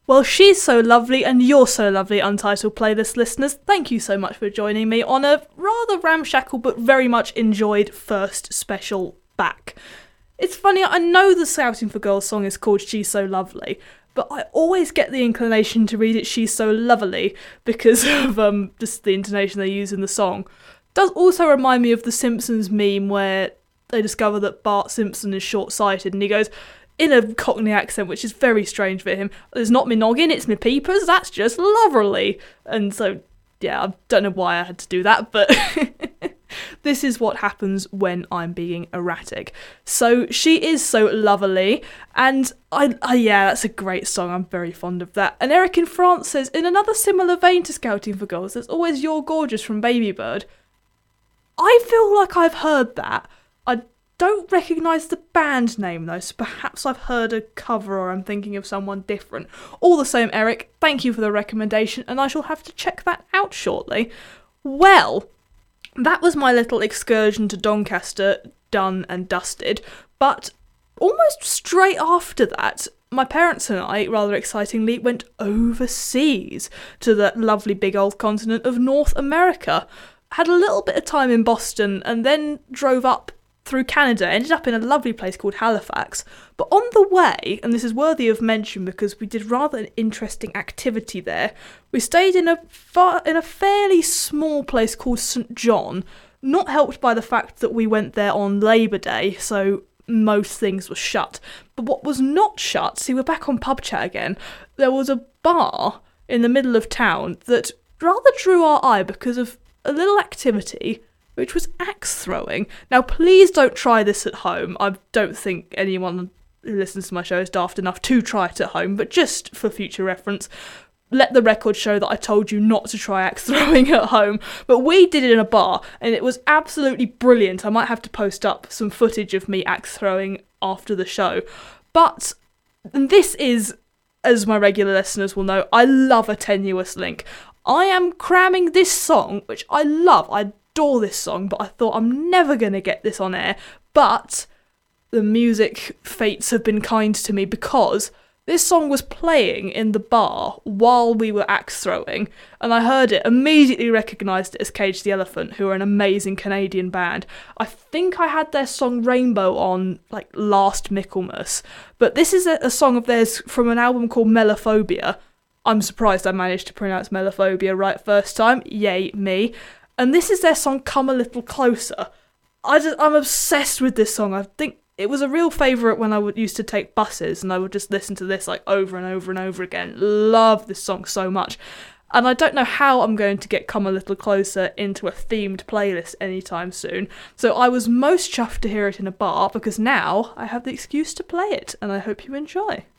Well, she's so lovely and you're so lovely, Untitled Playlist listeners. Thank you so much for joining me on a rather ramshackle but very much enjoyed first special back. It's funny, I know the Scouting for Girls song is called She's So Lovely, but I always get the inclination to read it She's So Lovely because of just the intonation they use in the song. It does also remind me of the Simpsons meme where they discover that Bart Simpson is short-sighted and he goes, in a Cockney accent, which is very strange for him, "It's not me noggin, it's me peepers, that's just lovely." And so, yeah, I don't know why I had to do that, but this is what happens when I'm being erratic. So, She Is So Lovely, and yeah, that's a great song, I'm very fond of that. And Eric in France says, in another similar vein to Scouting for Girls, there's always You're Gorgeous from Babybird. I feel like I've heard that. I don't recognise the band name though, so perhaps I've heard a cover or I'm thinking of someone different. All the same, Eric, thank you for the recommendation and I shall have to check that out shortly. Well, that was my little excursion to Doncaster done and dusted, but almost straight after that, my parents and I, rather excitingly, went overseas to the lovely big old continent of North America. Had a little bit of time in Boston and then drove up through Canada, ended up in a lovely place called Halifax. But on the way, and this is worthy of mention because we did rather an interesting activity there, we stayed in a fairly small place called St John, not helped by the fact that we went there on Labour Day, so most things were shut. But what was not shut, see, we're back on pub chat again, there was a bar in the middle of town that rather drew our eye because of a little activity which was axe throwing. Now, please don't try this at home. I don't think anyone who listens to my show is daft enough to try it at home, but just for future reference, let the record show that I told you not to try axe throwing at home. But we did it in a bar, and it was absolutely brilliant. I might have to post up some footage of me axe throwing after the show. But this is, as my regular listeners will know, I love a tenuous link. I am cramming this song, which I love. I adore this song, but I thought I'm never going to get this on air. But the music fates have been kind to me because this song was playing in the bar while we were axe throwing, and I heard it, immediately recognised it as Cage the Elephant, who are an amazing Canadian band. I think I had their song Rainbow on, like, last Michaelmas, but this is a song of theirs from an album called Melophobia. I'm surprised I managed to pronounce Melophobia right first time, yay me. And this is their song Come a Little Closer. I'm obsessed with this song. I think it was a real favourite when I used to take buses and I would just listen to this like over and over and over again. Love this song so much. And I don't know how I'm going to get Come a Little Closer into a themed playlist anytime soon. So I was most chuffed to hear it in a bar because now I have the excuse to play it and I hope you enjoy.